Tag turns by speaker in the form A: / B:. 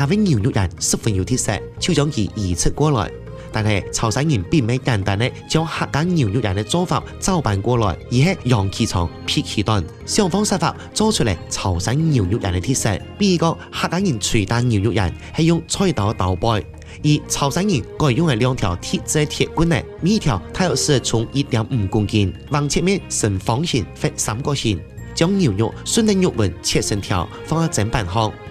A: 家的牛肉人十分有特色，就將其移植過來。但係潮汕人並未簡單地將客家牛肉人嘅做法照搬過來，而係揚其長撇其短，想方設法做出嚟潮汕牛肉人嘅特色。比如個客家人捶打牛肉人係用菜刀刀背，而潮汕人改用係兩條鐵製鐵棍嚟，每條大約是重1.5公斤，橫切面呈方形或三角形，將牛肉順着肉紋切成條，放喺砧板上。